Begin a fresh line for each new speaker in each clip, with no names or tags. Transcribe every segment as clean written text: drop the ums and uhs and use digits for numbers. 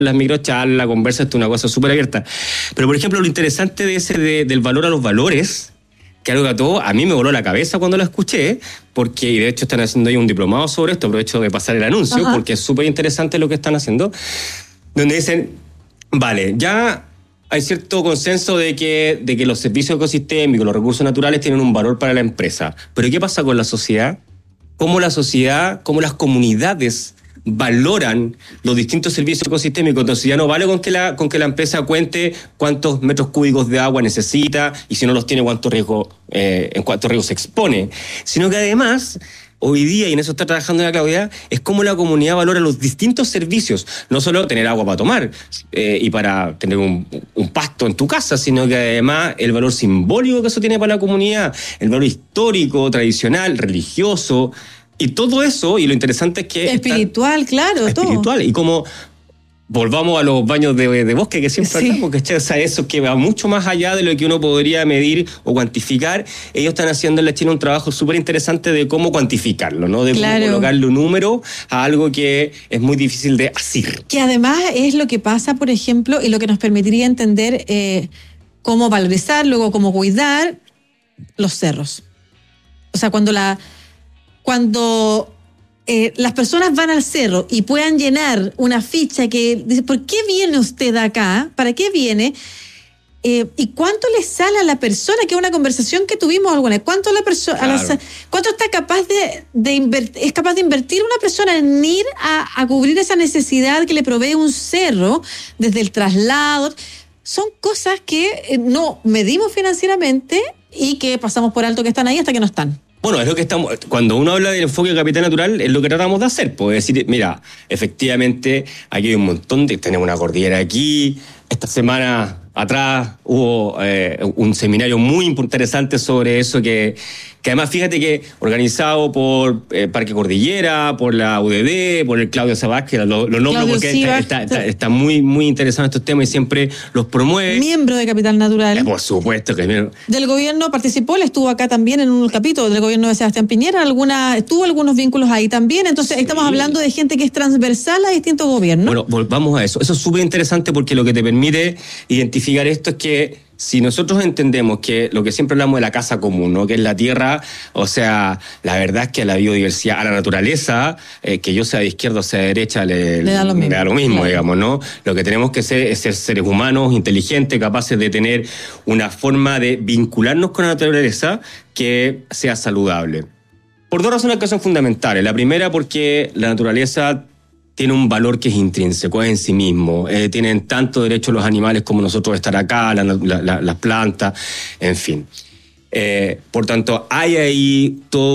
las microcharlas, la conversa, es una cosa súper abierta. Pero, por ejemplo, lo interesante del valor a los valores, que algo que a todo, a mí me voló la cabeza cuando lo escuché, porque, y de hecho están haciendo ahí un diplomado sobre esto, aprovecho de pasar el anuncio, porque es súper interesante lo que están haciendo, donde dicen, vale, ya hay cierto consenso de que los servicios ecosistémicos, los recursos naturales tienen un valor para la empresa, pero ¿qué pasa con la sociedad? ¿Cómo la sociedad, cómo las comunidades valoran los distintos servicios ecosistémicos? Entonces ya no vale con que la empresa cuente cuántos metros cúbicos de agua necesita y si no los tiene en cuánto riesgo se expone, sino que además hoy día, y en eso está trabajando la Claudia, es cómo la comunidad valora los distintos servicios, no solo tener agua para tomar y para tener un pasto en tu casa, sino que además el valor simbólico que eso tiene para la comunidad, el valor histórico, tradicional, religioso. Y todo eso, y lo interesante es que...
Espiritual, claro,
espiritual, todo. Y como volvamos a los baños de bosque que siempre hablamos, ¿cachai? O sea, eso que va mucho más allá de lo que uno podría medir o cuantificar. Ellos están haciendo en la China un trabajo súper interesante de cómo cuantificarlo, ¿no? De cómo colocarle un número a algo que es muy difícil de asir.
Que además es lo que pasa, por ejemplo, y lo que nos permitiría entender cómo valorizar, luego cómo cuidar los cerros. O sea, cuando las personas van al cerro y puedan llenar una ficha que dice, ¿por qué viene usted acá? ¿Para qué viene? ¿Y cuánto le sale a la persona? Que es una conversación que tuvimos alguna vez. ¿Cuánto cuánto está capaz es capaz de invertir una persona en ir a cubrir esa necesidad que le provee un cerro desde el traslado? Son cosas que no medimos financieramente y que pasamos por alto que están ahí hasta que no están.
Bueno, es lo que estamos, cuando uno habla del enfoque de capital natural, es lo que tratamos de hacer, pues decir, mira, efectivamente, aquí hay un montón tenemos una cordillera aquí, esta semana atrás hubo un seminario muy interesante sobre eso que además fíjate que organizado por Parque Cordillera, por la UDD, por el Claudio Sabás, que lo nombro porque está muy, muy interesado en estos temas y siempre los promueve.
Miembro de Capital Natural.
Por supuesto que es miembro.
Del gobierno participó, él estuvo acá también en un capítulo del gobierno de Sebastián Piñera, tuvo algunos vínculos ahí también, entonces estamos hablando de gente que es transversal a distintos gobiernos.
Bueno, volvamos a eso. Eso es súper interesante porque lo que te permite identificar esto es que si nosotros entendemos que lo que siempre hablamos de la casa común, ¿no? Que es la tierra, o sea, la verdad es que a la biodiversidad, a la naturaleza, que yo sea de izquierda o sea de derecha, le da lo mismo, claro. Digamos, ¿no? Lo que tenemos que ser es ser seres humanos, inteligentes, capaces de tener una forma de vincularnos con la naturaleza que sea saludable. Por dos razones que son fundamentales. La primera, porque la naturaleza tiene un valor que es intrínseco, es en sí mismo. Tienen tanto derecho los animales como nosotros de estar acá, las plantas, en fin. Por tanto, hay ahí todo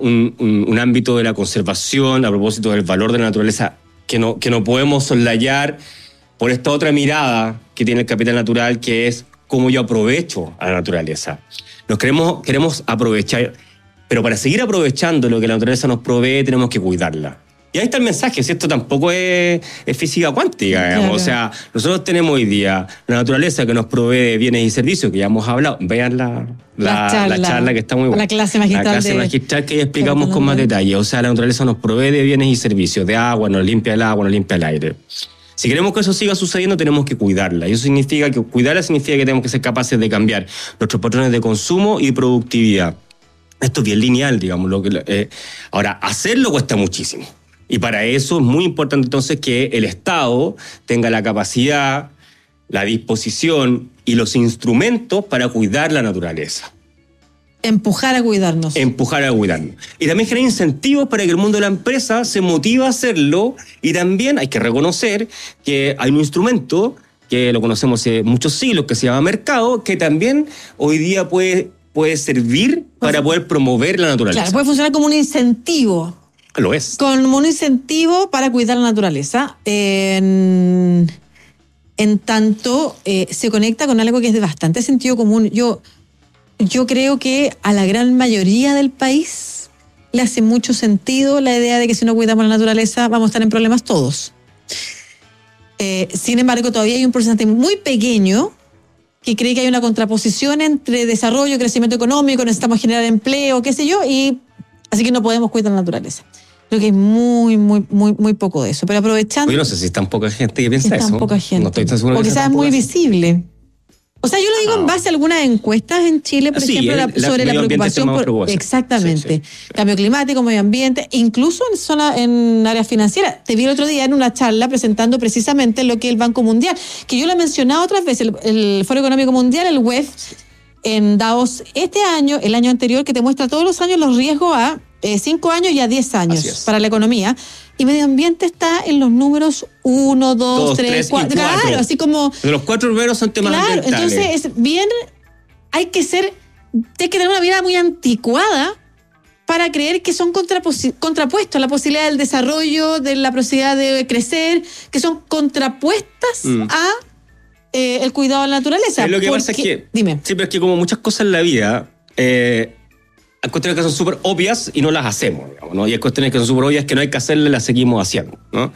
un ámbito de la conservación a propósito del valor de la naturaleza que no podemos soslayar por esta otra mirada que tiene el capital natural, que es cómo yo aprovecho a la naturaleza. Queremos aprovechar, pero para seguir aprovechando lo que la naturaleza nos provee, tenemos que cuidarla. Y ahí está el mensaje, si esto tampoco es física cuántica, digamos. Claro. O sea, nosotros tenemos hoy día la naturaleza que nos provee bienes y servicios, que ya hemos hablado. Vean la charla que está muy buena.
La clase magistral.
La clase magistral que ya explicamos con más detalle. O sea, la naturaleza nos provee de bienes y servicios, de agua, nos limpia el agua, nos limpia el aire. Si queremos que eso siga sucediendo, tenemos que cuidarla. Y eso significa que cuidarla significa que tenemos que ser capaces de cambiar nuestros patrones de consumo y productividad. Esto es bien lineal, digamos. Ahora, hacerlo cuesta muchísimo. Y para eso es muy importante entonces que el Estado tenga la capacidad, la disposición y los instrumentos para cuidar la naturaleza.
Empujar a cuidarnos.
Empujar a cuidarnos. Y también generar incentivos para que el mundo de la empresa se motive a hacerlo. Y también hay que reconocer que hay un instrumento que lo conocemos hace muchos siglos, que se llama mercado, que también hoy día puede servir para poder promover la naturaleza.
Claro, puede funcionar como un incentivo.
Lo es.
Como un incentivo para cuidar la naturaleza. En tanto, se conecta con algo que es de bastante sentido común. Yo creo que a la gran mayoría del país le hace mucho sentido la idea de que si no cuidamos la naturaleza vamos a estar en problemas todos. Sin embargo, todavía hay un porcentaje muy pequeño que cree que hay una contraposición entre desarrollo, crecimiento económico, necesitamos generar empleo, qué sé yo, y así que no podemos cuidar la naturaleza. Creo que hay muy poco de eso. Pero aprovechando...
Yo no sé si es tan poca gente que piensa eso.
Es tan poca gente.
No estoy tan seguro
o
que
quizás es muy visible. O sea, yo lo digo en base a algunas encuestas en Chile, por ejemplo, sobre la preocupación por... Exactamente. Sí. Cambio climático, medio ambiente, incluso en áreas financieras. Te vi el otro día en una charla presentando precisamente lo que es el Banco Mundial, que yo lo he mencionado otras veces, el Foro Económico Mundial, el WEF, en Davos este año, el año anterior, que te muestra todos los años los riesgos a 5 años y a 10 años para la economía. Y medio ambiente está en los números 1, 2, 3, 4. Claro, así como...
Pero los 4 primeros son temas ambientales.
Entonces, es bien, hay que tener una vida muy anticuada para creer que son contrapuestos, la posibilidad del desarrollo, de la posibilidad de crecer, que son contrapuestas a el cuidado de la naturaleza.
Lo que pasa es que...
Dime.
Sí, pero es que como muchas cosas en la vida... hay cuestiones que son súper obvias y no las hacemos, digamos, ¿no? Y hay cuestiones que son súper obvias que no hay que hacerle, las seguimos haciendo, ¿no?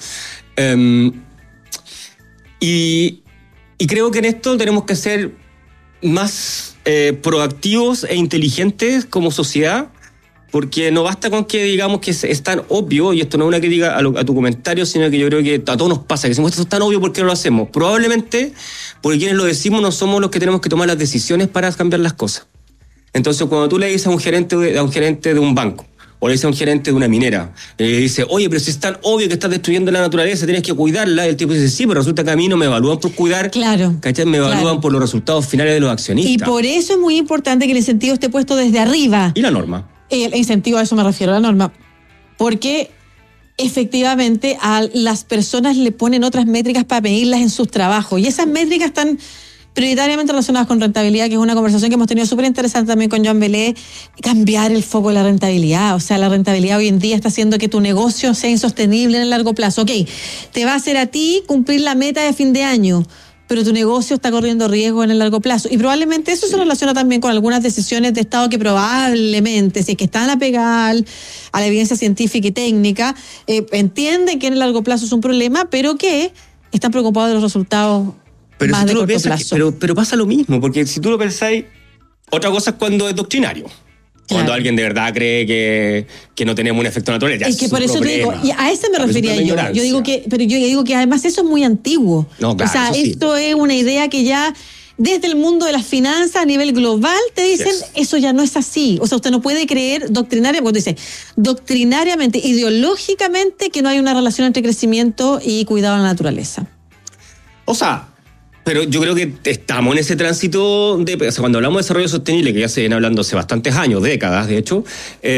Y creo que en esto tenemos que ser más proactivos e inteligentes como sociedad, porque no basta con que digamos que es tan obvio, y esto no es una crítica a tu comentario, sino que yo creo que a todos nos pasa, que decimos esto es tan obvio, ¿por qué no lo hacemos? Probablemente porque quienes lo decimos no somos los que tenemos que tomar las decisiones para cambiar las cosas. Entonces, cuando tú le dices a un gerente de un banco, o le dices a un gerente de una minera, le dice, oye, pero si es tan obvio que estás destruyendo la naturaleza, tienes que cuidarla, y el tipo dice, sí, pero resulta que a mí no me evalúan por cuidar,
claro,
¿cachai? Me evalúan por los resultados finales de los accionistas.
Y por eso es muy importante que el incentivo esté puesto desde arriba.
¿Y la norma?
El incentivo, a eso me refiero, a la norma. Porque efectivamente a las personas le ponen otras métricas para medirlas en sus trabajos, y esas métricas están prioritariamente relacionadas con rentabilidad, que es una conversación que hemos tenido súper interesante también con Joan Belé, cambiar el foco de la rentabilidad. O sea, la rentabilidad hoy en día está haciendo que tu negocio sea insostenible en el largo plazo. Ok, te va a hacer a ti cumplir la meta de fin de año, pero tu negocio está corriendo riesgo en el largo plazo. Y probablemente eso se relaciona también con algunas decisiones de Estado que probablemente, si es que están apegadas a la evidencia científica y técnica, entienden que en el largo plazo es un problema, pero que están preocupados de los resultados.
Pero
más
si
de
tú lo
corto
piensas,
plazo.
pero pasa lo mismo, porque si tú lo pensáis, otra cosa es cuando es doctrinario. Cuando alguien de verdad cree que no tenemos un efecto natural.
Es que por eso te digo, y a ese me refería yo. Yo digo que además eso es muy antiguo.
No, claro,
o sea, esto es una idea que ya desde el mundo de las finanzas a nivel global te dicen, eso ya no es así. O sea, usted no puede creer doctrinariamente, ideológicamente, que no hay una relación entre crecimiento y cuidado de la naturaleza.
O sea, pero yo creo que estamos en ese tránsito o sea, cuando hablamos de desarrollo sostenible, que ya se viene hablando hace bastantes años, décadas, de hecho,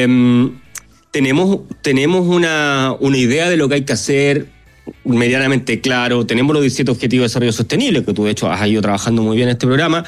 tenemos una idea de lo que hay que hacer medianamente claro. Tenemos los 17 Objetivos de Desarrollo Sostenible, que tú de hecho has ido trabajando muy bien en este programa,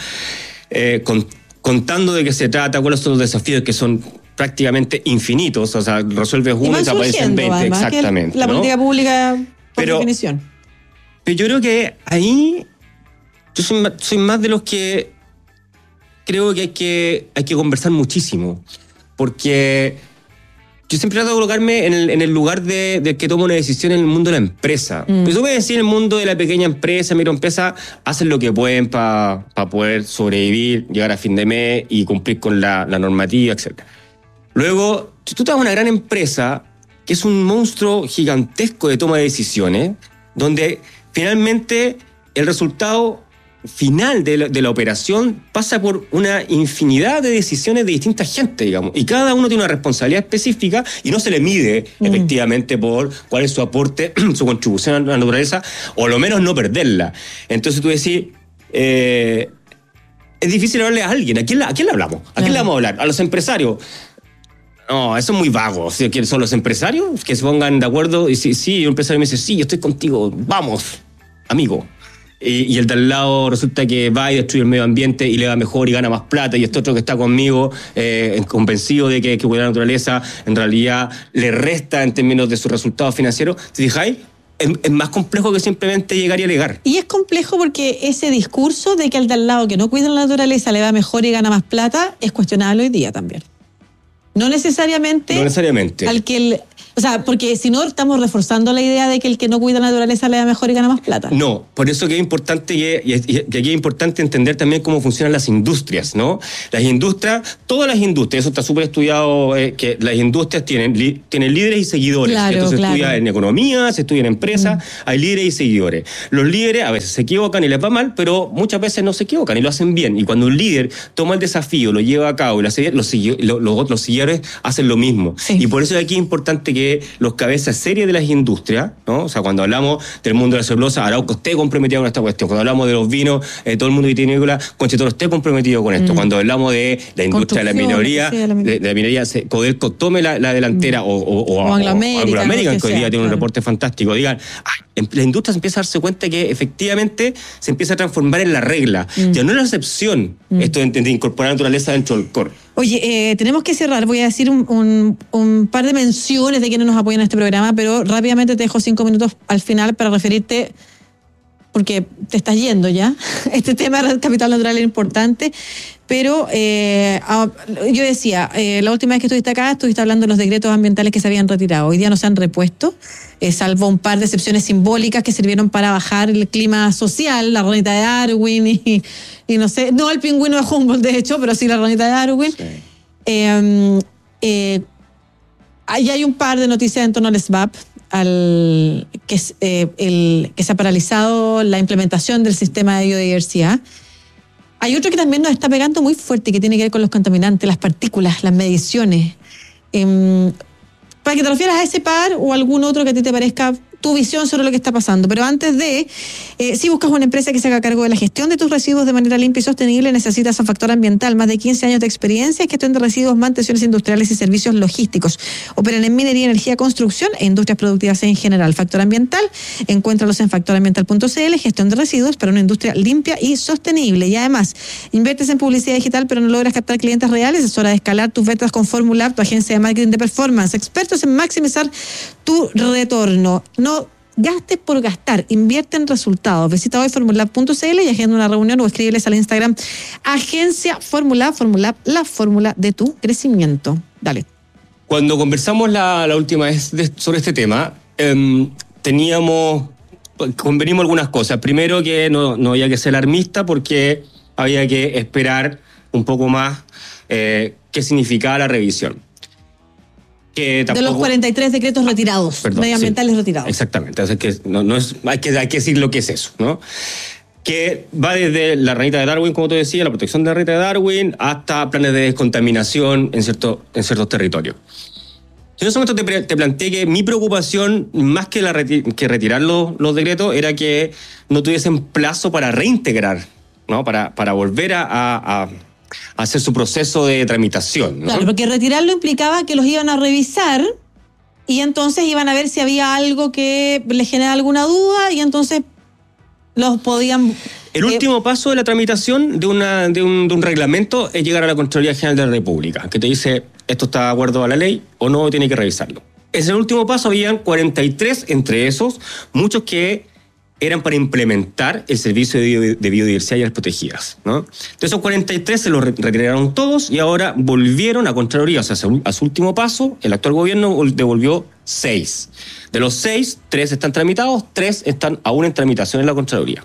contando de qué se trata, cuáles son los desafíos que son prácticamente infinitos. O sea, resuelves uno y te aparecen 20, además, exactamente.
La política pública, por definición.
Pero yo creo que ahí yo soy más de los que creo que hay que conversar muchísimo, porque yo siempre trato de colocarme en el lugar de que toma una decisión en el mundo de la empresa. Pero tú puedes decir, en el mundo de la pequeña empresa, microempresa, hacen lo que pueden para poder sobrevivir, llegar a fin de mes y cumplir con la normativa, etc. Luego, si tú te vas a una gran empresa, que es un monstruo gigantesco de toma de decisiones, donde finalmente el resultado final de la operación pasa por una infinidad de decisiones de distinta gente, digamos, y cada uno tiene una responsabilidad específica y no se le mide efectivamente por cuál es su aporte, su contribución a la naturaleza, o lo menos no perderla. Entonces tú decís, es difícil hablarle a alguien. ¿A quién le hablamos? ¿A quién le vamos a hablar? ¿A los empresarios? No, eso es muy vago. ¿Quiénes son los empresarios? Que se pongan de acuerdo. Y sí, un empresario me dice, sí, yo estoy contigo, vamos, amigo. Y el de al lado resulta que va y destruye el medio ambiente y le va mejor y gana más plata, y este otro que está conmigo, convencido de que hay que cuidar la naturaleza, en realidad le resta en términos de sus resultados financieros. ¿Te fijáis? Es más complejo que simplemente llegar y alegar.
Y es complejo porque ese discurso de que al de al lado que no cuida la naturaleza le va mejor y gana más plata es cuestionable hoy día también. No necesariamente.
No necesariamente.
O sea, porque si no estamos reforzando la idea de que el que no cuida la naturaleza le da mejor y gana más plata.
No, por eso que es importante y aquí es importante entender también cómo funcionan las industrias, ¿no? Las industrias, todas las industrias, eso está súper estudiado, que las industrias tienen líderes y seguidores.
Claro,
Esto se
claro.
estudia en economía, se estudia en empresas, hay líderes y seguidores. Los líderes a veces se equivocan y les va mal, pero muchas veces no se equivocan y lo hacen bien. Y cuando un líder toma el desafío, lo lleva a cabo y lo hace bien, los seguidores hacen lo mismo.
Sí.
Y por eso aquí es importante que los cabezas serias de las industrias, ¿no? O sea, cuando hablamos del mundo de la celulosa, Arauco esté comprometido con esta cuestión. Cuando hablamos de los vinos, todo el mundo vitivinícola, Conchetoro esté comprometido con esto. Cuando hablamos de la industria de la minería, de la minería, Codelco tome la delantera o
Anglo American,
que hoy día tiene un reporte fantástico. Digan, la industria se empieza a darse cuenta que efectivamente se empieza a transformar en la regla. Ya no es la excepción esto de incorporar naturaleza dentro del core.
Oye, tenemos que cerrar. Voy a decir un par de menciones de quienes nos apoyan en este programa, pero rápidamente te dejo 5 minutos al final para referirte, porque te estás yendo ya. Este tema del capital natural es importante, pero yo decía, la última vez que estuviste acá, estuviste hablando de los decretos ambientales que se habían retirado. Hoy día no se han repuesto, salvo un par de excepciones simbólicas que sirvieron para bajar el clima social, la ranita de Darwin y no sé, no el pingüino de Humboldt, de hecho, pero sí la ranita de Darwin. Sí. Ahí hay un par de noticias en torno al SVAP, que se ha paralizado la implementación del sistema de biodiversidad. Hay otro que también nos está pegando muy fuerte, que tiene que ver con los contaminantes, las partículas, las mediciones. Para que te refieras a ese par o algún otro que a ti te parezca tu visión sobre lo que está pasando. Pero antes si buscas una empresa que se haga cargo de la gestión de tus residuos de manera limpia y sostenible, necesitas un factor ambiental, más de 15 años de experiencia en gestión de residuos, mantenciones industriales y servicios logísticos. Operan en minería, energía, construcción e industrias productivas en general. Factor Ambiental, encuéntralos en factorambiental.cl, gestión de residuos para una industria limpia y sostenible. Y además, inviertes en publicidad digital pero no logras captar clientes reales, es hora de escalar tus ventas con Formula, tu agencia de marketing de performance, expertos en maximizar tu retorno. No gastes por gastar, invierte en resultados. Visita hoy formulab.cl y agenda una reunión o escríbeles al Instagram Agencia Formulab, la fórmula de tu crecimiento. Dale.
Cuando conversamos la última vez sobre este tema, convenimos algunas cosas. Primero, que no había que ser alarmista porque había que esperar un poco más qué significaba la revisión.
De los 43 decretos retirados, medioambientales retirados.
Exactamente. O sea, hay que decir lo que es eso, ¿no? Que va desde la ranita de Darwin, como tú decías, la protección de la ranita de Darwin, hasta planes de descontaminación en ciertos territorios. Yo en ese momento te planteé que mi preocupación, más que retirar los decretos, era que no tuviesen plazo para reintegrar, ¿no? Para volver a hacer su proceso de tramitación, ¿no?
Claro, porque retirarlo implicaba que los iban a revisar y entonces iban a ver si había algo que les genera alguna duda y entonces los podían...
El último paso de la tramitación de un reglamento es llegar a la Contraloría General de la República, que te dice esto está de acuerdo a la ley o no, tiene que revisarlo. En el último paso habían 43, entre esos, muchos que eran para implementar el servicio de biodiversidad y áreas protegidas, ¿no? De esos 43 se los retiraron todos y ahora volvieron a Contraloría, o sea, a su último paso, el actual gobierno devolvió 6. De los 6, 3 están tramitados, 3 están aún en tramitación en la Contraloría.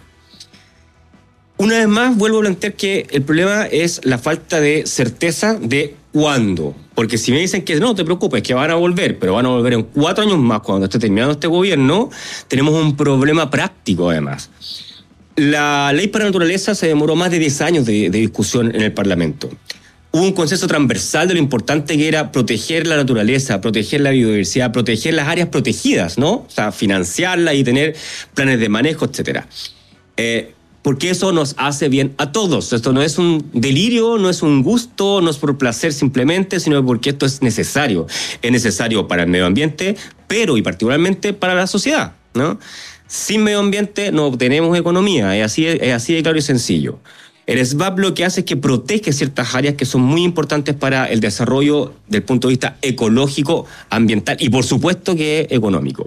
Una vez más, vuelvo a plantear que el problema es la falta de certeza de cuándo. Porque si me dicen que no te preocupes, que van a volver, pero van a volver en 4 años más cuando esté terminando este gobierno, tenemos un problema práctico además. La ley para la naturaleza se demoró más de 10 años de discusión en el Parlamento. Hubo un consenso transversal de lo importante que era proteger la naturaleza, proteger la biodiversidad, proteger las áreas protegidas, ¿no? O sea, financiarlas y tener planes de manejo, etcétera. Porque eso nos hace bien a todos. Esto no es un delirio, no es un gusto, no es por placer simplemente, sino porque esto es necesario. Es necesario para el medio ambiente, pero y particularmente para la sociedad, ¿no? Sin medio ambiente no obtenemos economía, es así de claro y sencillo. El SVAP lo que hace es que protege ciertas áreas que son muy importantes para el desarrollo del punto de vista ecológico, ambiental y por supuesto que económico.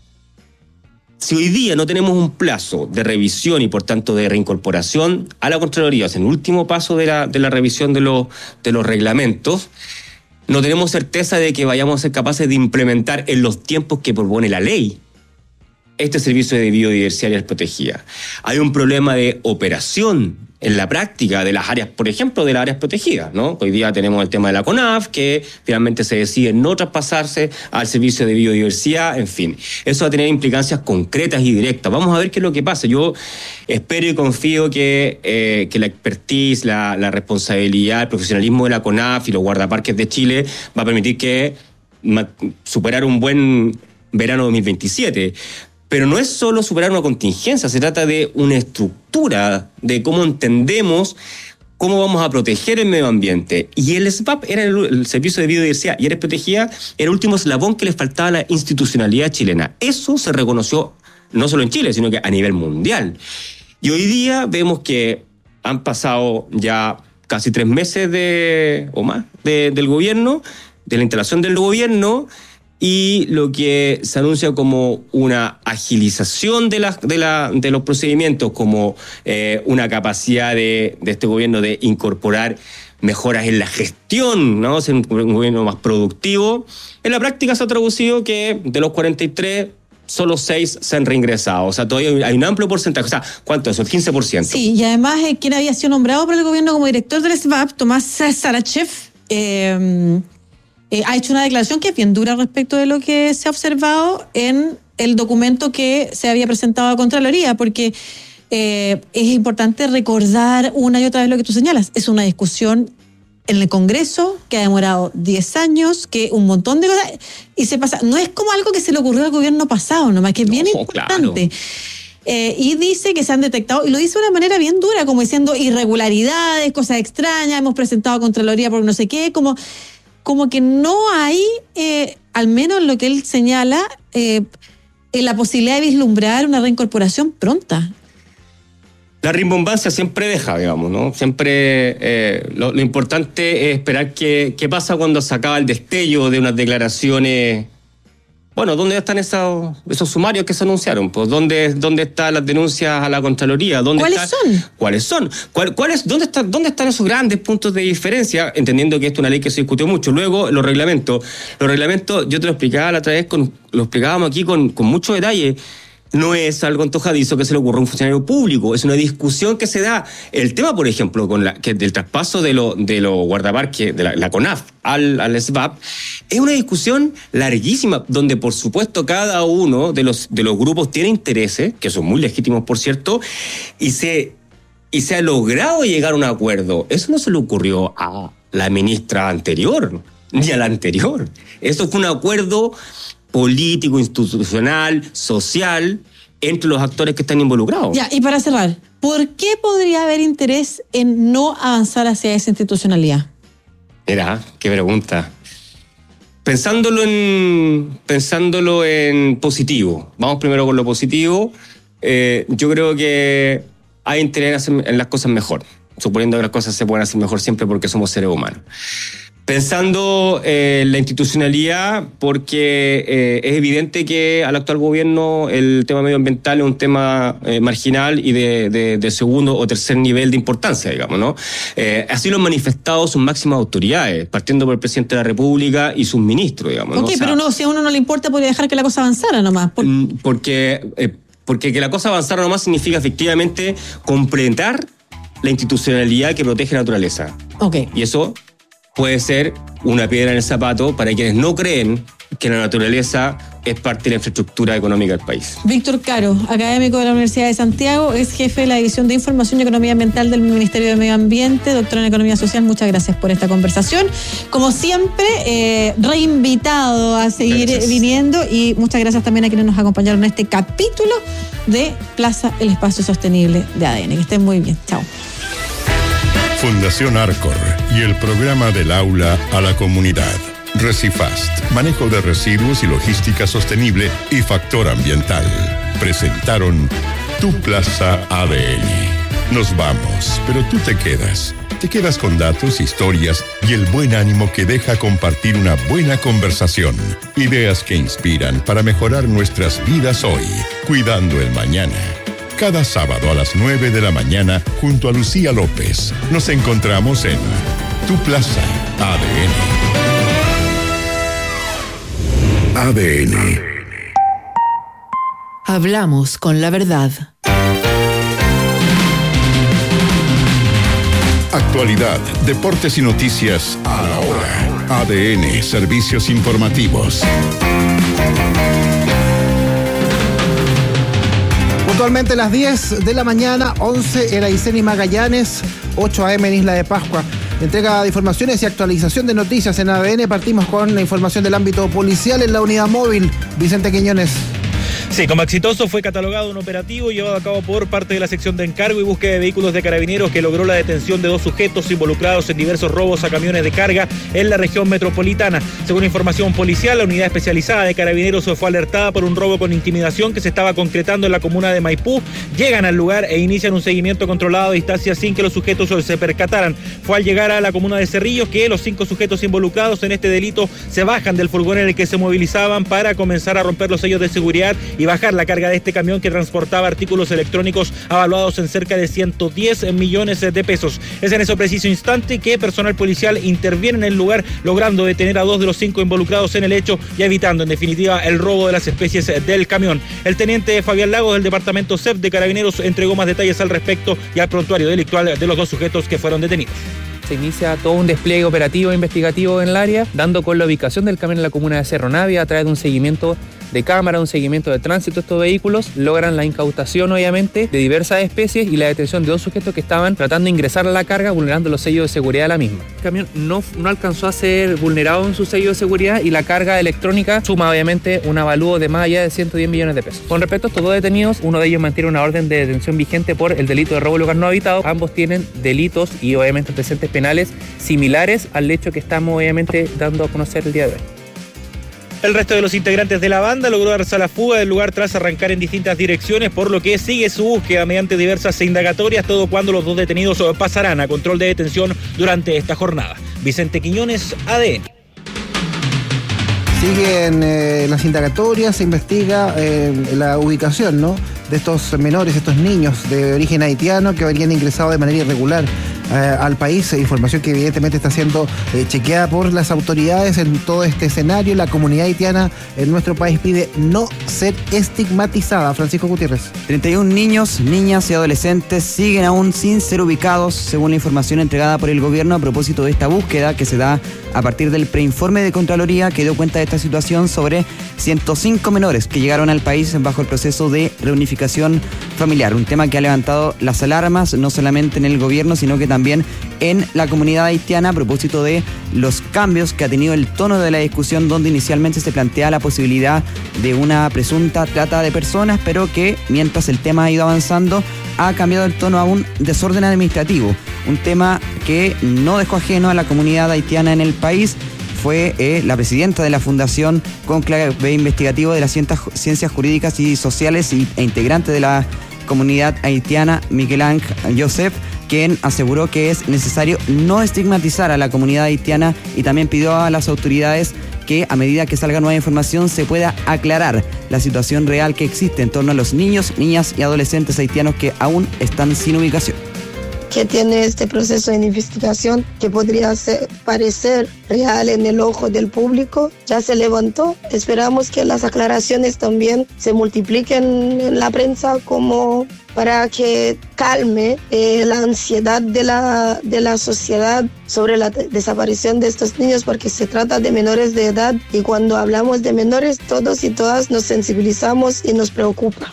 Si hoy día no tenemos un plazo de revisión y por tanto de reincorporación a la Contraloría, o sea, en el último paso de la revisión de los reglamentos, no tenemos certeza de que vayamos a ser capaces de implementar en los tiempos que propone la ley este servicio de biodiversidad y áreas protegidas. Hay un problema de operación en la práctica de las áreas, por ejemplo, de las áreas protegidas, ¿no? Hoy día tenemos el tema de la CONAF, que finalmente se decide no traspasarse al servicio de biodiversidad, en fin. Eso va a tener implicancias concretas y directas. Vamos a ver qué es lo que pasa. Yo espero y confío que la expertise, la responsabilidad, el profesionalismo de la CONAF y los guardaparques de Chile va a permitir que superar un buen verano 2027. Pero no es solo superar una contingencia, se trata de una estructura, de cómo entendemos cómo vamos a proteger el medio ambiente. Y el SBAP era el Servicio de Biodiversidad y Áreas Protegidas, era el último eslabón que les faltaba a la institucionalidad chilena. Eso se reconoció no solo en Chile, sino que a nivel mundial. Y hoy día vemos que han pasado ya casi 3 meses o más del gobierno, de la instalación del gobierno, y lo que se anuncia como una agilización de los procedimientos, como una capacidad de este gobierno de incorporar mejoras en la gestión, ¿no? Ser un gobierno más productivo. En la práctica se ha traducido que de los 43, solo 6 se han reingresado. O sea, todavía hay un amplio porcentaje. O sea, ¿cuánto es eso? El 15%.
Sí, y además quien había sido nombrado por el gobierno como director del SBAP, Tomás Sarachev, ha hecho una declaración que es bien dura respecto de lo que se ha observado en el documento que se había presentado a Contraloría, porque es importante recordar una y otra vez lo que tú señalas. Es una discusión en el Congreso que ha demorado 10 años, que un montón de cosas, y se pasa. No es como algo que se le ocurrió al gobierno pasado, nomás, que es bien importante. Claro. Y dice que se han detectado, y lo dice de una manera bien dura, como diciendo irregularidades, cosas extrañas, hemos presentado a Contraloría por no sé qué, como que no hay, al menos lo que él señala, la posibilidad de vislumbrar una reincorporación pronta.
La rimbombancia siempre deja, digamos, ¿no? Siempre lo importante es esperar qué pasa cuando se acaba el destello de unas declaraciones. Bueno, ¿dónde están esos sumarios que se anunciaron? Pues, ¿dónde están las denuncias a la Contraloría? ¿Cuáles son? ¿Dónde están esos grandes puntos de diferencia? Entendiendo que esto es una ley que se discutió mucho. Luego, los reglamentos. Los reglamentos, yo te lo explicaba la otra vez, lo explicábamos aquí con mucho detalle. No es algo antojadizo que se le ocurra a un funcionario público, es una discusión que se da. El tema, por ejemplo, del traspaso de los guardaparques, de la CONAF al SBAP, es una discusión larguísima, donde por supuesto cada uno de los grupos tiene intereses, que son muy legítimos, por cierto, y se ha logrado llegar a un acuerdo. Eso no se le ocurrió a la ministra anterior, ni a la anterior. Eso fue un acuerdo político, institucional, social, entre los actores que están involucrados.
Ya, y para cerrar, ¿por qué podría haber interés en no avanzar hacia esa institucionalidad?
Mira, qué pregunta. Pensándolo en positivo. Vamos primero con lo positivo. Yo creo que hay interés en las cosas mejor, suponiendo que las cosas se pueden hacer mejor siempre porque somos seres humanos. Pensando en la institucionalidad, porque es evidente que al actual gobierno el tema medioambiental es un tema marginal y de segundo o tercer nivel de importancia, digamos, ¿no? Así lo han manifestado sus máximas autoridades, partiendo por el presidente de la República y sus ministros, digamos, ¿no?
Ok, pero no, si a uno no le importa, podría dejar que la cosa avanzara nomás.
Porque que la cosa avanzara nomás significa efectivamente completar la institucionalidad que protege la naturaleza.
Ok.
Y eso puede ser una piedra en el zapato para quienes no creen que la naturaleza es parte de la infraestructura económica del país.
Víctor Caro, académico de la Universidad de Santiago, es jefe de la División de Información y Economía Ambiental del Ministerio de Medio Ambiente, doctor en Economía Social. Muchas gracias por esta conversación. Como siempre, reinvitado a seguir viniendo, y muchas gracias también a quienes nos acompañaron en este capítulo de Plaza El Espacio Sostenible de ADN. Que estén muy bien. Chao.
Fundación Arcor y el programa del aula a la comunidad. Recifast, manejo de residuos y logística sostenible, y Factor Ambiental presentaron Tu Plaza ADN. Nos vamos, pero tú te quedas. Te quedas con datos, historias y el buen ánimo que deja compartir una buena conversación. Ideas que inspiran para mejorar nuestras vidas hoy, cuidando el mañana. Cada sábado a las 9 de la mañana, junto a Lucía López, nos encontramos en Tu Plaza ADN. ADN.
Hablamos con la verdad.
Actualidad, deportes y noticias a la hora. ADN, servicios informativos.
Puntualmente las 10 de la mañana, 11 en Aysén y Magallanes, 8 AM en Isla de Pascua. Entrega de informaciones y actualización de noticias en ADN. Partimos con la información del ámbito policial en la unidad móvil. Vicente Quiñones.
Sí, como exitoso fue catalogado un operativo llevado a cabo por parte de la sección de encargo y búsqueda de vehículos de Carabineros que logró la detención de 2 sujetos involucrados en diversos robos a camiones de carga en la región metropolitana. Según información policial, la unidad especializada de Carabineros fue alertada por un robo con intimidación que se estaba concretando en la comuna de Maipú. Llegan al lugar e inician un seguimiento controlado a distancia sin que los sujetos se percataran. Fue al llegar a la comuna de Cerrillos que los 5 sujetos involucrados en este delito se bajan del furgón en el que se movilizaban para comenzar a romper los sellos de seguridad y bajar la carga de este camión que transportaba artículos electrónicos avaluados en cerca de 110 millones de pesos. Es en ese preciso instante que personal policial interviene en el lugar, logrando detener a 2 de los 5 involucrados en el hecho y evitando en definitiva el robo de las especies del camión. El teniente Fabián Lagos del departamento CEP de Carabineros entregó más detalles al respecto y al prontuario delictual de los 2 sujetos que fueron detenidos.
Se inicia todo un despliegue operativo e investigativo en el área, dando con la ubicación del camión en la comuna de Cerro Navia a través de un seguimiento de cámara, un seguimiento de tránsito de estos vehículos. Logran la incautación, obviamente, de diversas especies y la detención de 2 sujetos que estaban tratando de ingresar a la carga, vulnerando los sellos de seguridad de la misma. El camión no alcanzó a ser vulnerado en su sello de seguridad y la carga electrónica suma, obviamente, un avalúo de más allá de 110 millones de pesos. Con respecto a estos 2 detenidos, uno de ellos mantiene una orden de detención vigente por el delito de robo de lugar no habitado. Ambos tienen delitos y, obviamente, antecedentes penales similares al hecho que estamos, obviamente, dando a conocer el día de hoy.
El resto de los integrantes de la banda logró darse a la fuga del lugar tras arrancar en distintas direcciones, por lo que sigue su búsqueda mediante diversas indagatorias, todo cuando los 2 detenidos pasarán a control de detención durante esta jornada. Vicente Quiñones, ADN.
Siguen las indagatorias, se investiga la ubicación, ¿no?, de estos menores, estos niños de origen haitiano que habrían ingresado de manera irregular al país. Información que evidentemente está siendo chequeada por las autoridades en todo este escenario. La comunidad haitiana en nuestro país pide no ser estigmatizada. Francisco Gutiérrez.
31 niños, niñas y adolescentes siguen aún sin ser ubicados, según la información entregada por el gobierno a propósito de esta búsqueda que se da a partir del preinforme de Contraloría que dio cuenta de esta situación sobre 105 menores que llegaron al país bajo el proceso de reunificación familiar. Un tema que ha levantado las alarmas no solamente en el gobierno, sino que también en la comunidad haitiana a propósito de los cambios que ha tenido el tono de la discusión, donde inicialmente se plantea la posibilidad de una presunta trata de personas, pero que mientras el tema ha ido avanzando ha cambiado el tono a un desorden administrativo, un tema que no dejó ajeno a la comunidad haitiana en el país. Fue la presidenta de la Fundación Cónclave Investigativo de las Ciencias Jurídicas y Sociales e integrante de la comunidad haitiana, Miguel Ángel Joseph, quien aseguró que es necesario no estigmatizar a la comunidad haitiana y también pidió a las autoridades que a medida que salga nueva información se pueda aclarar la situación real que existe en torno a los niños, niñas y adolescentes haitianos que aún están sin ubicación.
Que tiene este proceso de investigación que podría parecer real en el ojo del público, ya se levantó. Esperamos que las aclaraciones también se multipliquen en la prensa como para que calme la ansiedad de la sociedad sobre la desaparición de estos niños, porque se trata de menores de edad y cuando hablamos de menores todos y todas nos sensibilizamos y nos preocupa.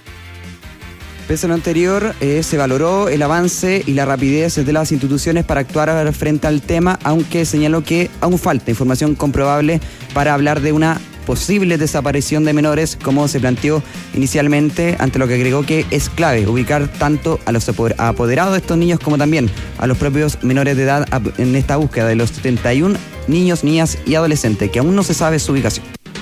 Pese a lo anterior, se valoró el avance y la rapidez de las instituciones para actuar frente al tema, aunque señaló que aún falta información comprobable para hablar de una posible desaparición de menores, como se planteó inicialmente, ante lo que agregó que es clave ubicar tanto a los apoderados de estos niños como también a los propios menores de edad en esta búsqueda de los 71 niños, niñas y adolescentes, que aún no se sabe su ubicación.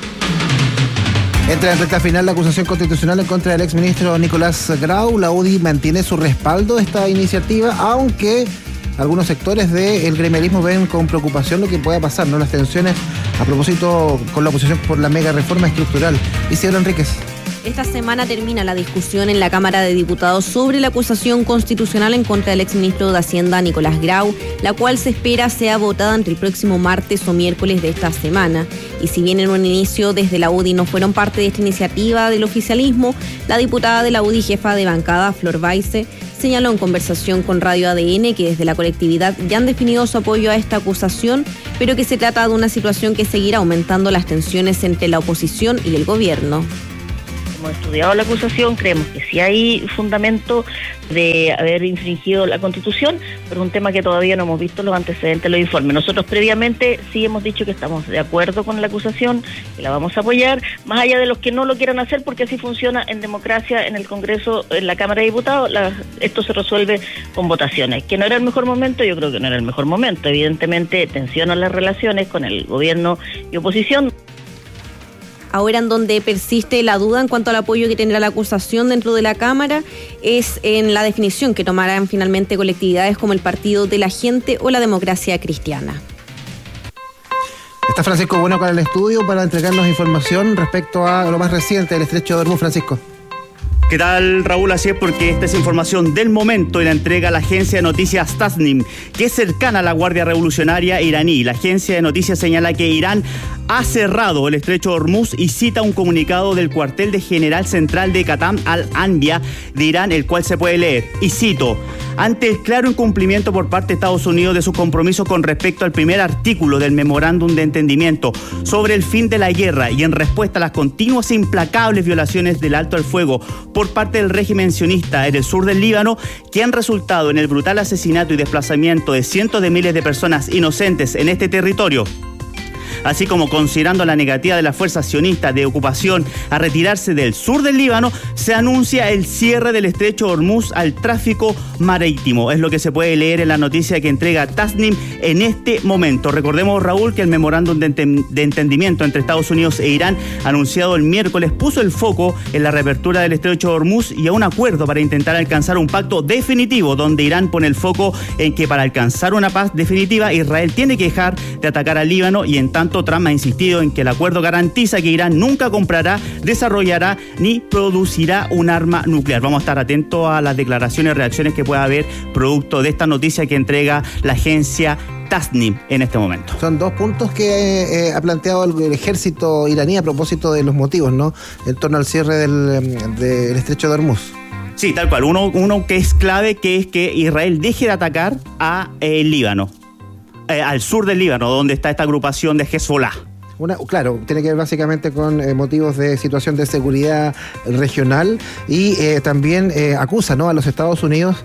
Entra en recta final la acusación constitucional en contra del exministro Nicolás Grau. La UDI mantiene su respaldo a esta iniciativa, aunque algunos sectores del gremialismo ven con preocupación lo que pueda pasar, ¿no? Las tensiones a propósito con la oposición por la mega reforma estructural. Isidro Enríquez.
Esta semana termina la discusión en la Cámara de Diputados sobre la acusación constitucional en contra del exministro de Hacienda, Nicolás Grau, la cual se espera sea votada entre el próximo martes o miércoles de esta semana. Y si bien en un inicio desde la UDI no fueron parte de esta iniciativa del oficialismo, la diputada de la UDI, jefa de bancada, Flor Baise, señaló en conversación con Radio ADN que desde la colectividad ya han definido su apoyo a esta acusación, pero que se trata de una situación que seguirá aumentando las tensiones entre la oposición y el gobierno.
Hemos estudiado la acusación, creemos que sí hay fundamento de haber infringido la Constitución, pero es un tema que todavía no hemos visto los antecedentes, los informes. Nosotros previamente sí hemos dicho que estamos de acuerdo con la acusación, que la vamos a apoyar, más allá de los que no lo quieran hacer, porque así funciona en democracia, en el Congreso, en la Cámara de Diputados, esto se resuelve con votaciones. ¿Que no era el mejor momento? Yo creo que no era el mejor momento. Evidentemente tensionan las relaciones con el gobierno y oposición.
Ahora en donde persiste la duda en cuanto al apoyo que tendrá la acusación dentro de la Cámara es en la definición que tomarán finalmente colectividades como el Partido de la Gente o la Democracia Cristiana.
Está Francisco Bueno con el estudio para entregarnos información respecto a lo más reciente del estrecho de Hormuz. Francisco.
¿Qué tal, Raúl? Así es, porque esta es información del momento y la entrega la agencia de noticias Tasnim, que es cercana a la Guardia Revolucionaria iraní. La agencia de noticias señala que Irán ha cerrado el estrecho de Hormuz y cita un comunicado del cuartel de general central de Qatam al-Anbiya de Irán, el cual se puede leer, y cito: ante el claro incumplimiento por parte de Estados Unidos de sus compromisos con respecto al primer artículo del memorándum de entendimiento sobre el fin de la guerra y en respuesta a las continuas e implacables violaciones del alto al fuego por parte del régimen sionista en el sur del Líbano, que han resultado en el brutal asesinato y desplazamiento de cientos de miles de personas inocentes en este territorio, así como considerando la negativa de las fuerzas sionistas de ocupación a retirarse del sur del Líbano, se anuncia el cierre del estrecho de Hormuz al tráfico marítimo. Es lo que se puede leer en la noticia que entrega Tasnim en este momento. Recordemos, Raúl, que el memorándum de entendimiento entre Estados Unidos e Irán, anunciado el miércoles, puso el foco en la reapertura del estrecho de Hormuz y a un acuerdo para intentar alcanzar un pacto definitivo, donde Irán pone el foco en que para alcanzar una paz definitiva, Israel tiene que dejar de atacar al Líbano, y en tanto Trump ha insistido en que el acuerdo garantiza que Irán nunca comprará, desarrollará ni producirá un arma nuclear. Vamos a estar atentos a las declaraciones y reacciones que pueda haber producto de esta noticia que entrega la agencia Tasnim en este momento. Son dos puntos que ha planteado el ejército iraní a propósito de los motivos, ¿no?, en torno al cierre del estrecho de Hormuz. Sí, tal cual. Uno que es clave, que es que Israel deje de atacar a el Líbano. Al sur del Líbano, donde está esta agrupación de Hezbollah. Claro, tiene que ver básicamente con motivos de situación de seguridad regional y también acusa, ¿no?, a los Estados Unidos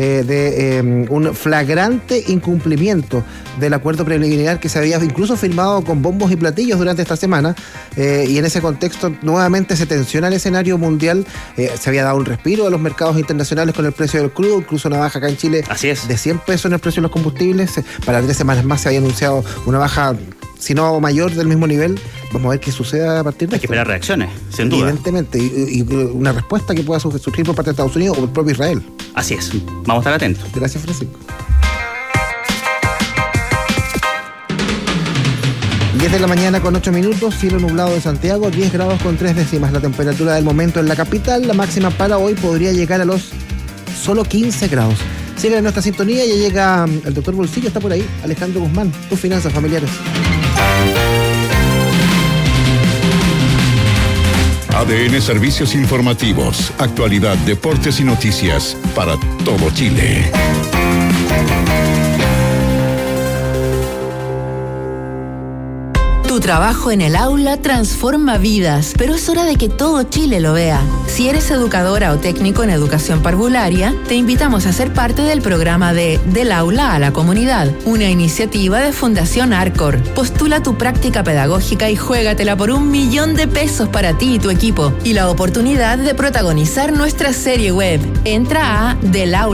de un flagrante incumplimiento del acuerdo preliminar que se había incluso firmado con bombos y platillos durante esta semana, y en ese contexto nuevamente se tensiona el escenario mundial. Se había dado un respiro a los mercados internacionales con el precio del crudo, incluso una baja acá en Chile. Así es. De 100 pesos en el precio de los combustibles. Para 3 semanas más se había anunciado una baja, si no mayor, del mismo nivel. Vamos a ver qué sucede a partir de esto. Hay que esperar reacciones, sin duda. Evidentemente, y una respuesta que pueda surgir por parte de Estados Unidos o el propio Israel. Así es, vamos a estar atentos. Gracias, Francisco. 10 de la mañana con 8 minutos, cielo nublado de Santiago, 10 grados con 3 décimas. La temperatura del momento en la capital, la máxima para hoy podría llegar a los solo 15 grados. Sigue en nuestra sintonía, ya llega el doctor Bolsillo, está por ahí, Alejandro Guzmán, tus finanzas familiares.
ADN Servicios Informativos, actualidad, deportes y noticias para todo Chile.
Tu trabajo en el aula transforma vidas, pero es hora de que todo Chile lo vea. Si eres educadora o técnico en educación parvularia, te invitamos a ser parte del programa de Del Aula a la Comunidad, una iniciativa de Fundación Arcor. Postula tu práctica pedagógica y juégatela por $1.000.000 para ti y tu equipo, y la oportunidad de protagonizar nuestra serie web. Entra a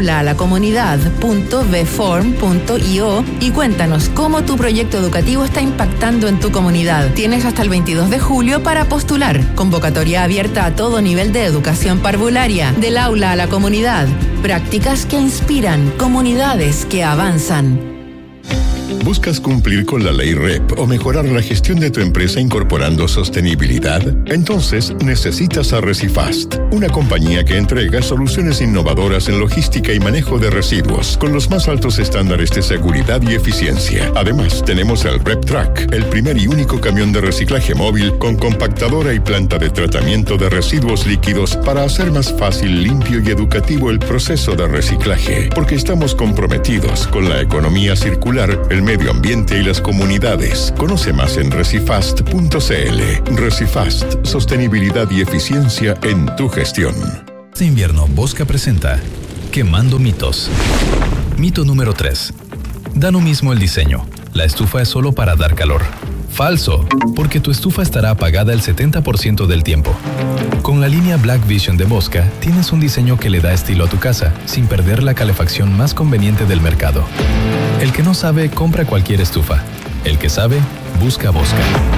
delaulalacomunidad.vform.io y cuéntanos cómo tu proyecto educativo está impactando en tu comunidad. Tienes hasta el 22 de julio para postular. Convocatoria abierta a todo nivel de educación parvularia. Del aula a la comunidad. Prácticas que inspiran, comunidades que avanzan.
¿Buscas cumplir con la ley REP o mejorar la gestión de tu empresa incorporando sostenibilidad? Entonces necesitas a Recifast, una compañía que entrega soluciones innovadoras en logística y manejo de residuos con los más altos estándares de seguridad y eficiencia. Además, tenemos el RepTrack, el primer y único camión de reciclaje móvil con compactadora y planta de tratamiento de residuos líquidos para hacer más fácil, limpio y educativo el proceso de reciclaje, porque estamos comprometidos con la economía circular, el medio ambiente y las comunidades. Conoce más en recifast.cl. Recifast, sostenibilidad y eficiencia en tu gestión.
Este invierno, Bosca presenta Quemando mitos. Mito número 3. Da lo mismo el diseño. La estufa es solo para dar calor. Falso, porque tu estufa estará apagada el 70% del tiempo. Con la línea Black Vision de Bosca, tienes un diseño que le da estilo a tu casa, sin perder la calefacción más conveniente del mercado. El que no sabe, compra cualquier estufa. El que sabe, busca Bosca.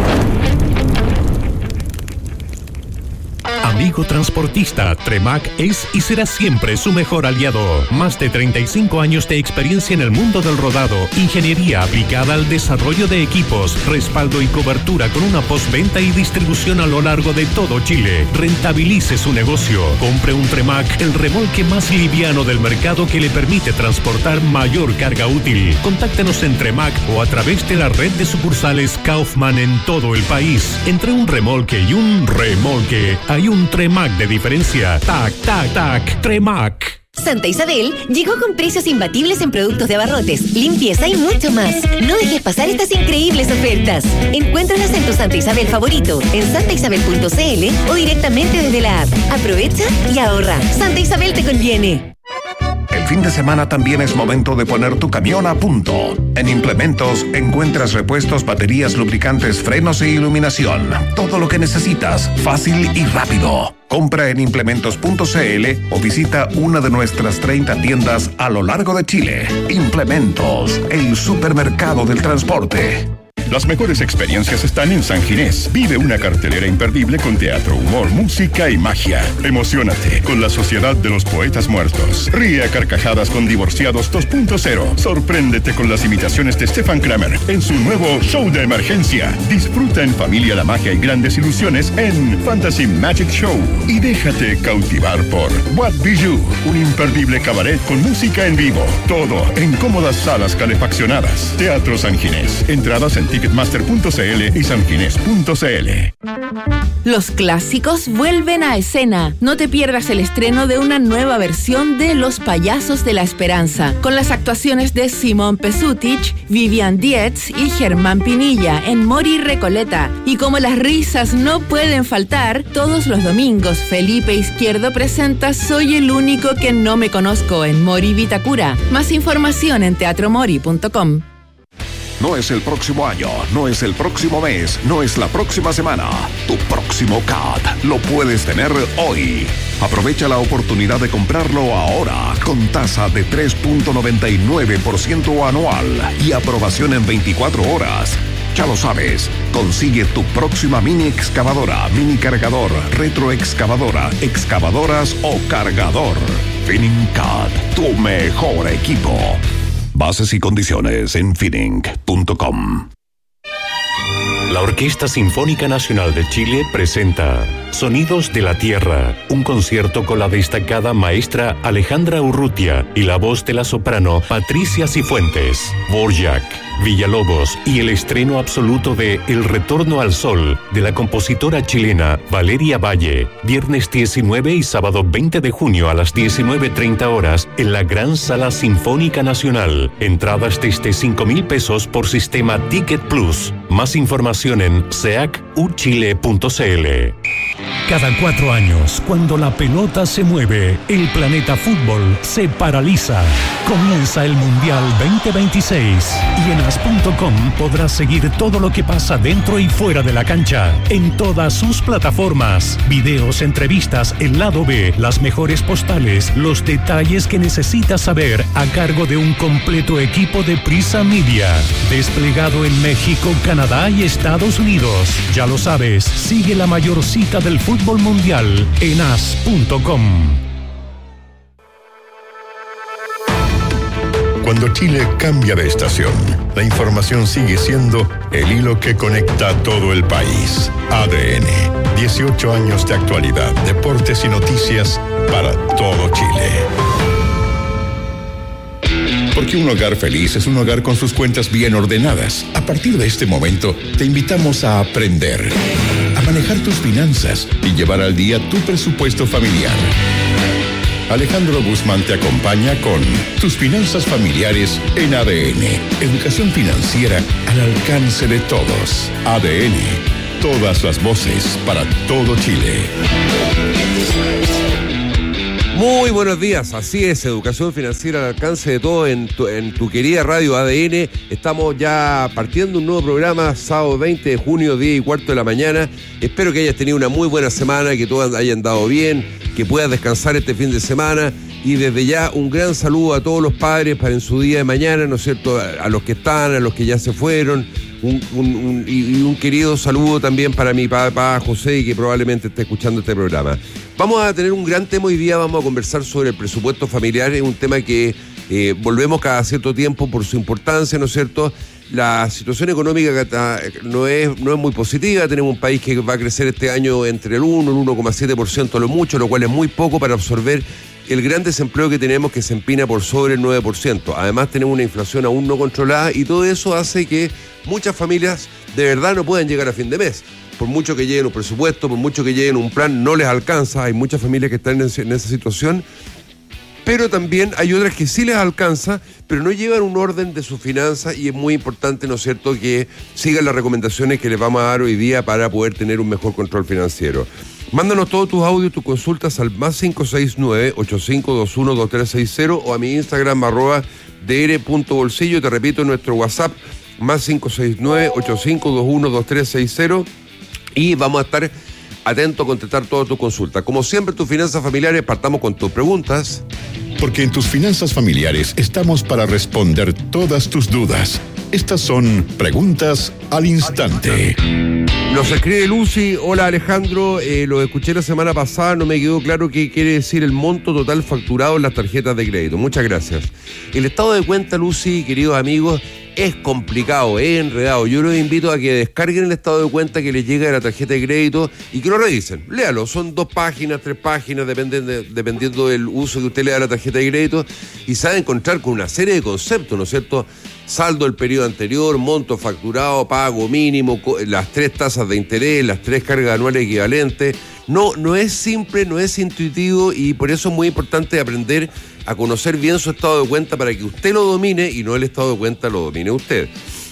Amigo transportista, Tremac es y será siempre su mejor aliado. Más de 35 años de experiencia en el mundo del rodado, ingeniería aplicada al desarrollo de equipos, respaldo y cobertura con una postventa y distribución a lo largo de todo Chile. Rentabilice su negocio. Compre un Tremac, el remolque más liviano del mercado que le permite transportar mayor carga útil. Contáctenos en Tremac o a través de la red de sucursales Kaufman en todo el país. Entre un remolque y un remolque, hay un Tremac de diferencia. Tac, tac, tac, Tremac.
Santa Isabel llegó con precios imbatibles en productos de abarrotes, limpieza y mucho más. No dejes pasar estas increíbles ofertas. Encuéntralas en tu Santa Isabel favorito, en santaisabel.cl o directamente desde la app. Aprovecha y ahorra. Santa Isabel te conviene.
El fin de semana también es momento de poner tu camión a punto. En Implementos encuentras repuestos, baterías, lubricantes, frenos e iluminación. Todo lo que necesitas, fácil y rápido. Compra en implementos.cl o visita una de nuestras 30 tiendas a lo largo de Chile. Implementos, el supermercado del transporte.
Las mejores experiencias están en San Ginés. Vive una cartelera imperdible con teatro, humor, música y magia. Emociónate con la Sociedad de los Poetas Muertos. Ríe a carcajadas con Divorciados 2.0. Sorpréndete con las imitaciones de Stefan Kramer en su nuevo show de emergencia. Disfruta en familia la magia y grandes ilusiones en Fantasy Magic Show. Y déjate cautivar por What Bijou, un imperdible cabaret con música en vivo. Todo en cómodas salas calefaccionadas. Teatro San Ginés. Entradas en Ticketmaster.cl y sanginés.cl.
Los clásicos vuelven a escena. No te pierdas el estreno de una nueva versión de Los Payasos de la Esperanza, con las actuaciones de Simón Pesutich, Vivian Dietz y Germán Pinilla en Mori Recoleta. Y como las risas no pueden faltar, todos los domingos Felipe Izquierdo presenta Soy el único que no me conozco en Mori Vitacura. Más información en teatromori.com.
No es el próximo año, no es el próximo mes, no es la próxima semana. Tu próximo CAT lo puedes tener hoy. Aprovecha la oportunidad de comprarlo ahora con tasa de 3.99% anual y aprobación en 24 horas. Ya lo sabes, consigue tu próxima mini excavadora, mini cargador, retroexcavadora, excavadoras o cargador. FinningCAT, tu mejor equipo. Bases y condiciones en finning.com.
La Orquesta Sinfónica Nacional de Chile presenta Sonidos de la Tierra, un concierto con la destacada maestra Alejandra Urrutia y la voz de la soprano Patricia Cifuentes. Dvorak, Villalobos y el estreno absoluto de El Retorno al Sol de la compositora chilena Valeria Valle, viernes 19 y sábado 20 de junio a las 19:30 horas en la Gran Sala Sinfónica Nacional. Entradas desde 5.000 pesos por sistema Ticket Plus. Más información en seacuchile.cl.
Cada 4 años, cuando la pelota se mueve, el planeta fútbol se paraliza. Comienza el Mundial 2026 y en as.com podrás seguir todo lo que pasa dentro y fuera de la cancha, en todas sus plataformas. Videos, entrevistas, el lado B, las mejores postales, los detalles que necesitas saber a cargo de un completo equipo de Prisa Media, desplegado en México, Canadá y Estados Unidos. Ya lo sabes, sigue la mayor cita del fútbol mundial en as.com.
Cuando Chile cambia de estación, la información sigue siendo el hilo que conecta a todo el país. ADN, 18 años de actualidad, deportes y noticias para todo Chile. Porque un hogar feliz es un hogar con sus cuentas bien ordenadas. A partir de este momento, te invitamos a aprender, a manejar tus finanzas y llevar al día tu presupuesto familiar. Alejandro Guzmán te acompaña con Tus Finanzas Familiares en ADN. Educación financiera al alcance de todos. ADN. Todas las voces para todo Chile.
Muy buenos días, así es, educación financiera al alcance de todo en tu querida radio ADN. Estamos ya partiendo un nuevo programa, sábado 20 de junio, 10:15 de la mañana. Espero que hayas tenido una muy buena semana, que todos hayan dado bien, que puedas descansar este fin de semana. Y desde ya un gran saludo a todos los padres para en su día de mañana, ¿no es cierto? A los que están, a los que ya se fueron. Un querido saludo también para mi papá José, y que probablemente esté escuchando este programa. Vamos a tener un gran tema hoy día, vamos a conversar sobre el presupuesto familiar. Es un tema que volvemos cada cierto tiempo por su importancia, ¿no es cierto? La situación económica no es muy positiva. Tenemos un país que va a crecer este año entre el 1 y el 1,7% a lo mucho, lo cual es muy poco para absorber el gran desempleo que tenemos, que se empina por sobre el 9%. Además tenemos una inflación aún no controlada, y todo eso hace que muchas familias de verdad no puedan llegar a fin de mes. Por mucho que lleguen un presupuesto, por mucho que lleguen un plan, no les alcanza. Hay muchas familias que están en esa situación, pero también hay otras que sí les alcanza, pero no llevan un orden de sus finanzas, y es muy importante, ¿no es cierto?, que sigan las recomendaciones que les vamos a dar hoy día para poder tener un mejor control financiero. Mándanos todos tus audios, tus consultas al más 569-8521-2360 o a mi Instagram @dr.bolsillo. Te repito, nuestro WhatsApp más 569-8521-2360, y vamos a estar atentos a contestar todas tus consultas. Como siempre, tus finanzas familiares, partamos con tus preguntas.
Porque en tus finanzas familiares estamos para responder todas tus dudas. Estas son preguntas al instante.
Nos escribe Lucy: hola Alejandro, lo escuché la semana pasada, no me quedó claro qué quiere decir el monto total facturado en las tarjetas de crédito. Muchas gracias. El estado de cuenta, Lucy, queridos amigos, es complicado, es enredado. Yo los invito a que descarguen el estado de cuenta que les llega de la tarjeta de crédito y que lo revisen. Léalo, son 2 páginas, 3 páginas, dependiendo del uso que usted le da a la tarjeta de crédito, y se va a encontrar con una serie de conceptos, ¿no es cierto? Saldo del periodo anterior, monto facturado, pago mínimo, las 3 tasas de interés, las 3 cargas anuales equivalentes. No es simple, no es intuitivo, y por eso es muy importante aprender a conocer bien su estado de cuenta para que usted lo domine y no el estado de cuenta lo domine usted.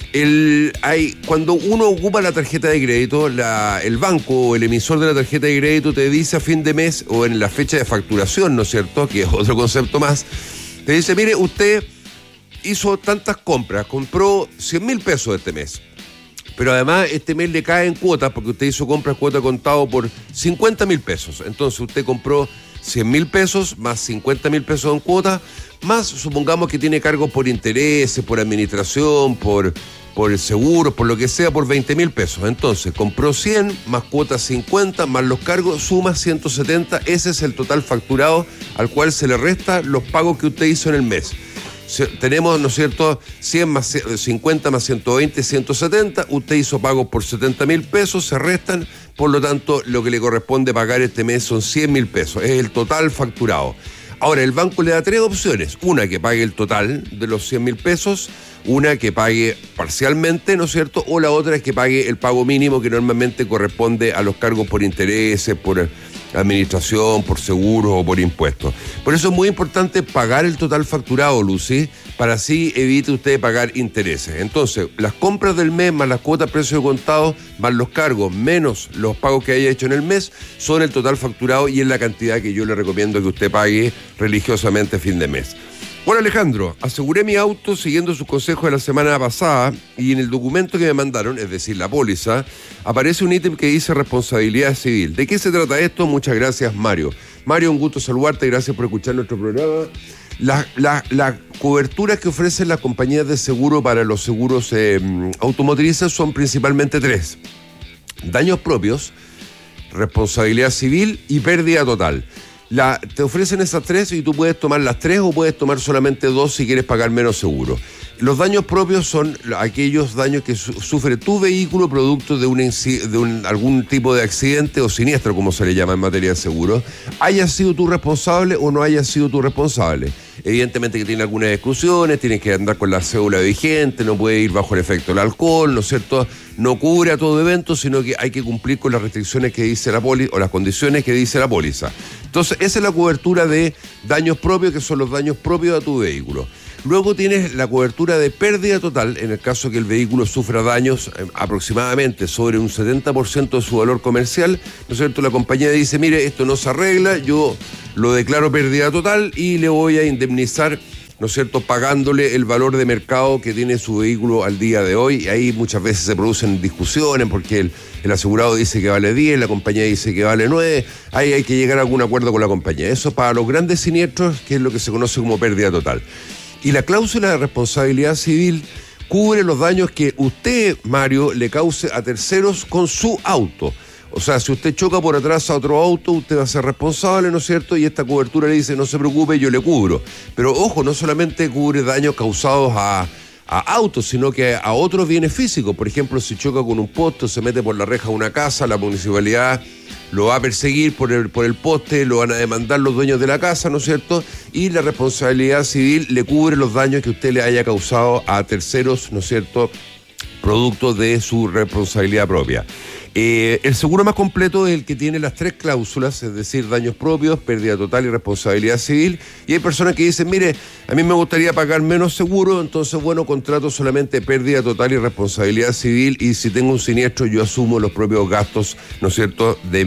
Cuando uno ocupa la tarjeta de crédito, el banco o el emisor de la tarjeta de crédito te dice a fin de mes o en la fecha de facturación, ¿no es cierto?, que es otro concepto más, te dice: mire, usted hizo tantas compras, compró 100.000 pesos este mes, pero además este mes le cae en cuotas porque usted hizo compras cuota contado por 50.000 pesos. Entonces usted compró 100.000 pesos más 50.000 pesos en cuotas, más supongamos que tiene cargos por intereses, por administración, por seguro, por lo que sea, por 20.000 pesos. Entonces compró 100 más cuotas 50 más los cargos, suma 170. Ese es el total facturado al cual se le resta los pagos que usted hizo en el mes. Tenemos, ¿no es cierto?, 100 más 50 más 120, 170. Usted hizo pagos por 70.000 pesos, se restan. Por lo tanto, lo que le corresponde pagar este mes son 100.000 pesos. Es el total facturado. Ahora, el banco le da 3 opciones. Una, que pague el total de los 100.000 pesos. Una, que pague parcialmente, ¿no es cierto? O la otra es que pague el pago mínimo, que normalmente corresponde a los cargos por intereses, por administración, por seguros o por impuestos. Por eso es muy importante pagar el total facturado, Lucy, para así evite usted pagar intereses. Entonces, las compras del mes más las cuotas precio de contado más los cargos menos los pagos que haya hecho en el mes son el total facturado, y es la cantidad que yo le recomiendo que usted pague religiosamente a fin de mes. Hola Alejandro, aseguré mi auto siguiendo sus consejos de la semana pasada, y en el documento que me mandaron, es decir, la póliza, aparece un ítem que dice responsabilidad civil. ¿De qué se trata esto? Muchas gracias, Mario. Mario, un gusto saludarte, gracias por escuchar nuestro programa. Las coberturas que ofrecen las compañías de seguro para los seguros automotrices son principalmente 3. Daños propios, responsabilidad civil y pérdida total. Te ofrecen esas 3 y tú puedes tomar las 3 o puedes tomar solamente 2 si quieres pagar menos seguro. Los daños propios son aquellos daños que sufre tu vehículo producto de algún tipo de accidente o siniestro, como se le llama en materia de seguro, haya sido tú responsable o no haya sido tú responsable. Evidentemente que tiene algunas exclusiones, tienes que andar con la cédula vigente, no puede ir bajo el efecto del alcohol, ¿no es cierto? No cubre a todo evento, sino que hay que cumplir con las restricciones que dice la póliza o las condiciones que dice la póliza. Entonces, esa es la cobertura de daños propios, que son los daños propios a tu vehículo. Luego tienes la cobertura de pérdida total, en el caso que el vehículo sufra daños aproximadamente sobre un 70% de su valor comercial, ¿no es cierto? La compañía dice, mire, esto no se arregla, yo lo declaro pérdida total y le voy a indemnizar, ¿no es cierto?, pagándole el valor de mercado que tiene su vehículo al día de hoy. Y ahí muchas veces se producen discusiones porque el asegurado dice que vale 10, la compañía dice que vale 9, ahí hay que llegar a algún acuerdo con la compañía. Eso para los grandes siniestros, que es lo que se conoce como pérdida total. Y la cláusula de responsabilidad civil cubre los daños que usted, Mario, le cause a terceros con su auto. O sea, si usted choca por atrás a otro auto, usted va a ser responsable, ¿no es cierto? Y esta cobertura le dice, no se preocupe, yo le cubro. Pero ojo, no solamente cubre daños causados a autos, sino que a otros bienes físicos. Por ejemplo, si choca con un poste, se mete por la reja de una casa, la municipalidad lo va a perseguir por el poste, lo van a demandar los dueños de la casa, ¿no es cierto? Y la responsabilidad civil le cubre los daños que usted le haya causado a terceros, ¿no es cierto?, producto de su responsabilidad propia. El seguro más completo es el que tiene las 3 cláusulas, es decir, daños propios, pérdida total y responsabilidad civil. Y hay personas que dicen, mire, a mí me gustaría pagar menos seguro, entonces, bueno, contrato solamente pérdida total y responsabilidad civil, y si tengo un siniestro yo asumo los propios gastos, ¿no es cierto?, de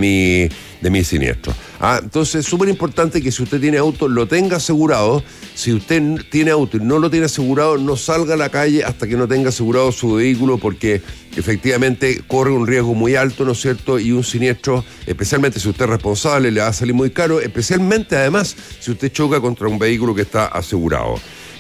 mi siniestro. Entonces es súper importante que si usted tiene auto lo tenga asegurado. Si usted tiene auto y no lo tiene asegurado, no salga a la calle hasta que no tenga asegurado su vehículo, porque efectivamente corre un riesgo muy alto, ¿no es cierto? Y un siniestro, especialmente si usted es responsable, le va a salir muy caro, especialmente además si usted choca contra un vehículo que está asegurado.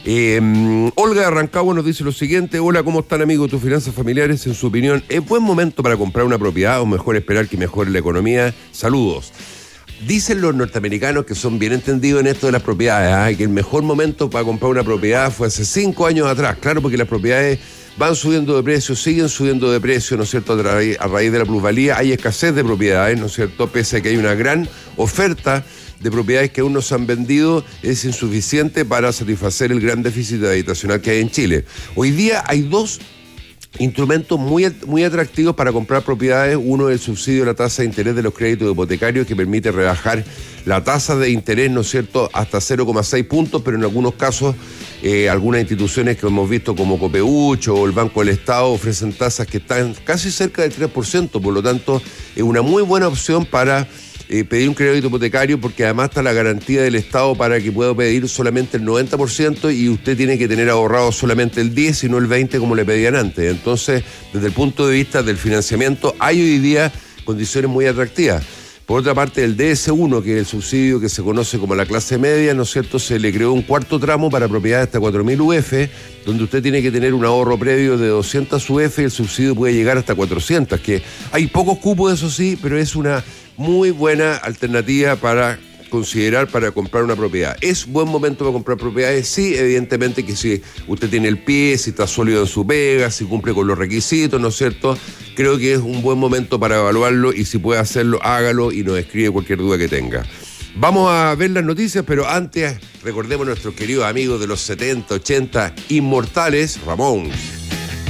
Olga de Rancagua nos dice lo siguiente: hola, ¿cómo están, amigos de tus finanzas familiares? En su opinión, ¿es buen momento para comprar una propiedad o mejor esperar que mejore la economía? Saludos. Dicen los norteamericanos, que son bien entendidos en esto de las propiedades, que el mejor momento para comprar una propiedad fue hace 5 años atrás. Claro, porque las propiedades van subiendo de precio, siguen subiendo de precio, ¿no es cierto? A raíz de la plusvalía hay escasez de propiedades, ¿no es cierto? Pese a que hay una gran oferta de propiedades que aún no se han vendido, es insuficiente para satisfacer el gran déficit habitacional que hay en Chile. Hoy día hay 2 instrumentos muy atractivos para comprar propiedades. Uno es el subsidio de la tasa de interés de los créditos hipotecarios, que permite rebajar la tasa de interés, ¿no es cierto?, hasta 0,6 puntos, pero en algunos casos algunas instituciones que hemos visto como Copeucho o el Banco del Estado ofrecen tasas que están casi cerca del 3%, por lo tanto es una muy buena opción para pedir un crédito hipotecario, porque además está la garantía del Estado para que pueda pedir solamente el 90% y usted tiene que tener ahorrado solamente el 10% y no el 20% como le pedían antes. Entonces, desde el punto de vista del financiamiento, hay hoy día condiciones muy atractivas. Por otra parte, el DS1, que es el subsidio que se conoce como la clase media, ¿no es cierto?, se le creó un 4º tramo para propiedades hasta 4.000 UF, donde usted tiene que tener un ahorro previo de 200 UF y el subsidio puede llegar hasta 400, que hay pocos cupos, eso sí, pero es una muy buena alternativa para considerar para comprar una propiedad. ¿Es buen momento para comprar propiedades? Sí, evidentemente que si usted tiene el pie, si está sólido en su pega, si cumple con los requisitos, ¿no es cierto? Creo que es un buen momento para evaluarlo, y si puede hacerlo, hágalo y nos escribe cualquier duda que tenga. Vamos a ver las noticias, pero antes recordemos a nuestros queridos amigos de los 70, 80, inmortales, Ramones.